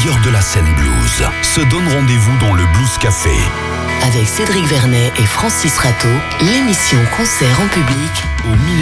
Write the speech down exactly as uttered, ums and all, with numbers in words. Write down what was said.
meilleurs de la scène blues se donnent rendez-vous dans le Blues Café. Avec Cédric Vernet et Francis Rateau, l'émission Concert en public au